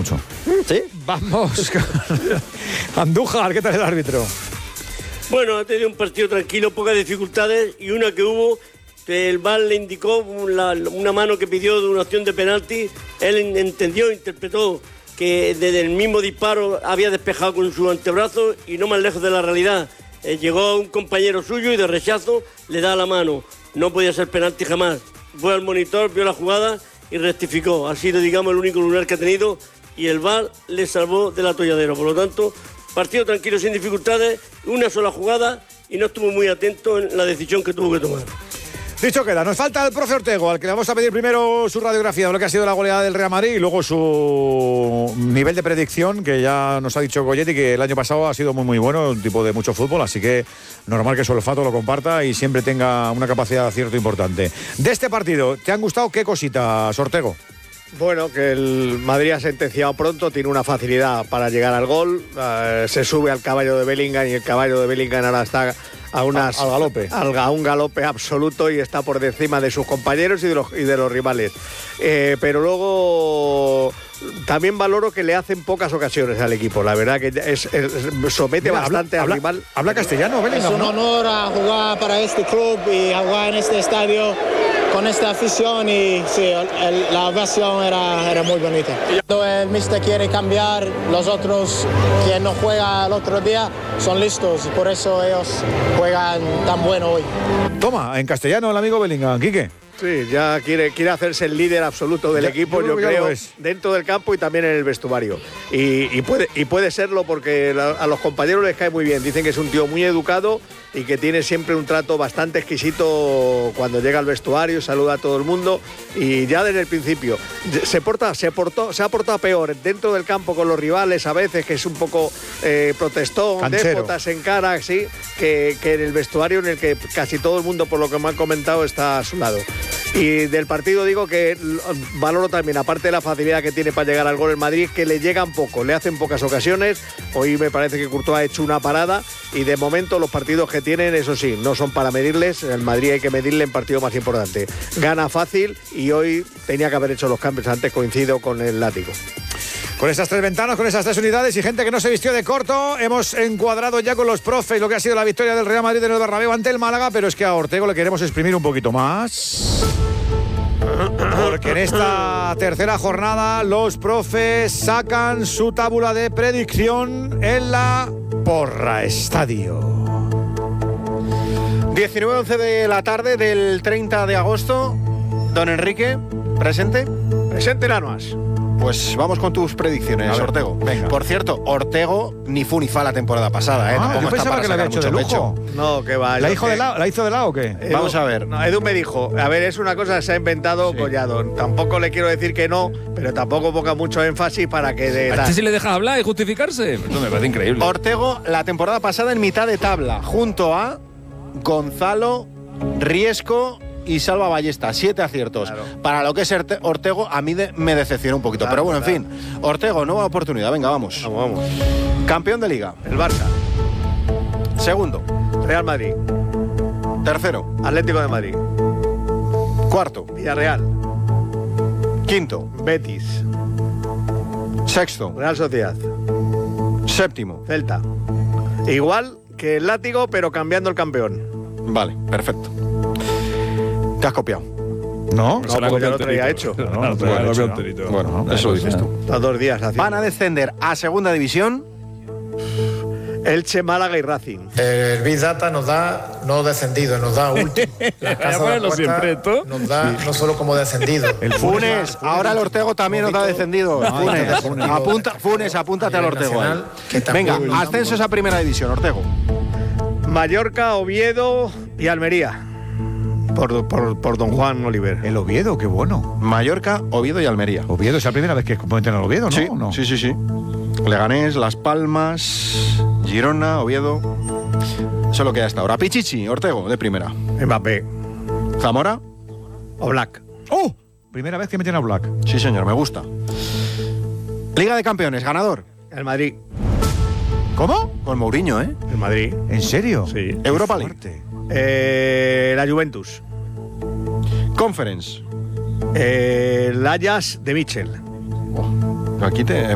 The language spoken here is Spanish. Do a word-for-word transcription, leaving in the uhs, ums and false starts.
mucho. ¿Sí? Vamos con Andújar, ¿qué tal el árbitro? Bueno, ha tenido un partido tranquilo, pocas dificultades, y una que hubo, que el V A R le indicó una, una mano que pidió de una acción de penalti. Él entendió, interpretó que desde el mismo disparo había despejado con su antebrazo y no más lejos de la realidad. Eh, llegó un compañero suyo y de rechazo le da la mano. No podía ser penalti jamás. Fue al monitor, vio la jugada y rectificó. Ha sido, digamos, el único lunar que ha tenido y el V A R le salvó del atolladero. Por lo tanto, partido tranquilo, sin dificultades, una sola jugada y no estuvo muy atento en la decisión que tuvo que tomar. Dicho queda, nos falta el profe Ortego, al que le vamos a pedir primero su radiografía de lo que ha sido la goleada del Real Madrid y luego su nivel de predicción, que ya nos ha dicho Goyetti que el año pasado ha sido muy muy bueno, un tipo de mucho fútbol, así que normal que su olfato lo comparta y siempre tenga una capacidad de acierto importante. De este partido, ¿te han gustado qué cositas, Ortego? Bueno, que el Madrid ha sentenciado pronto, tiene una facilidad para llegar al gol, uh, se sube al caballo de Bellingham y el caballo de Bellingham ahora está a, unas, al galope. Al, a un galope absoluto y está por encima de sus compañeros y de los, y de los rivales. Eh, pero luego también valoro que le hacen pocas ocasiones al equipo, la verdad que es, es, somete Mira, bastante habla, al rival. Habla castellano, Bellingham. Es un honor a jugar para este club y a jugar en este estadio con esta afición y sí, el, la ovación era, era muy bonita. Cuando el míster quiere cambiar, los otros que no juegan el otro día son listos y por eso ellos juegan tan bueno hoy. Toma, en castellano el amigo Bellingham, Quique. Sí, ya quiere, quiere hacerse el líder absoluto del ya, equipo, yo, yo creo, dentro del campo y también en el vestuario. Y, y, puede, y puede serlo porque la, a los compañeros les cae muy bien. Dicen que es un tío muy educado y que tiene siempre un trato bastante exquisito cuando llega al vestuario, saluda a todo el mundo. Y ya desde el principio se, porta, se, portó, se ha portado peor dentro del campo con los rivales a veces, que es un poco eh, protestón, déspotas en cara, sí, que, que en el vestuario en el que casi todo el mundo, por lo que me han comentado, está a su lado. Y del partido digo que valoro también, aparte de la facilidad que tiene para llegar al gol el Madrid, que le llegan poco, le hacen pocas ocasiones. Hoy me parece que Courtois ha hecho una parada y de momento los partidos que tienen, eso sí, no son para medirles. El Madrid hay que medirle en partido más importante. Gana fácil y hoy tenía que haber hecho los cambios antes, coincido con el látigo. Con esas tres ventanas, con esas tres unidades y gente que no se vistió de corto, hemos encuadrado ya con los profes lo que ha sido la victoria del Real Madrid en el Bernabéu ante el Málaga, pero es que a Ortego le queremos exprimir un poquito más. Porque en esta tercera jornada los profes sacan su tábula de predicción en la Porra Estadio. diecinueve once de la tarde del treinta de agosto. Don Enrique, ¿presente? Presente, Lanuas. Pues vamos con tus predicciones, ver, Ortego. Venga. Por cierto, Ortego ni fu ni fa la temporada pasada, ¿eh? Ah, Tampoco yo pensaba que la había hecho de lujo. Pecho. No, que va. ¿La, hijo que... de la, ¿La hizo de lado o qué? Edu, vamos a ver. No, Edu me dijo, a ver, es una cosa que se ha inventado sí. Collado. Tampoco le quiero decir que no, pero tampoco ponga mucho énfasis para que... De, ¿A ti si le dejas hablar y justificarse? Esto me parece increíble. Ortego, la temporada pasada en mitad de tabla, junto a Gonzalo, Riesco y Salva Ballesta, siete aciertos. Claro. Para lo que es Ortego, a mí de, me decepciona un poquito. Claro, pero bueno, claro. En fin, Ortego, nueva oportunidad. Venga, vamos. Vamos, vamos. Campeón de Liga, el Barça. Segundo, Real Madrid. Tercero, Atlético de Madrid. Cuarto, Villarreal. Quinto, Betis. Sexto, Real Sociedad. Séptimo, Celta. Igual que el látigo, pero cambiando el campeón. Vale, perfecto. ¿Te has copiado? No, no, porque ya lo traía hecho. No, no, no, bueno, hecho, no. Bueno, no, eso lo dices tú. Los dos días haciendo. Van a descender a segunda división Elche, Málaga y Racing. El Big Data nos da no descendido, nos da último. La casa de la siempre, nos da no solo como descendido. El Funes, Funes ahora el Ortego también nos da descendido. No, Funes, Funes, apunta, Funes, apúntate al Ortego. Venga, ascensos a primera división, Ortego. Mallorca, Oviedo y Almería. Por, por, por don Juan Oliver. El Oviedo, qué bueno. Mallorca, Oviedo y Almería. Oviedo, es la primera vez que cometen al Oviedo, ¿no? Sí, ¿no? sí, sí, sí. Leganés, Las Palmas, Girona, Oviedo. Eso es lo que hay hasta ahora. Pichichi, Ortego, de primera. Mbappé. Zamora. Oblak. ¡Oh! Primera vez que meten a Oblak. Sí, señor, me gusta. Liga de Campeones, ganador. El Madrid. ¿Cómo? Con Mourinho, ¿eh? El Madrid. ¿En serio? Sí. Europa League. Eh, la Juventus. Conference. Eh, el Ajax de Michel. Oh, aquí te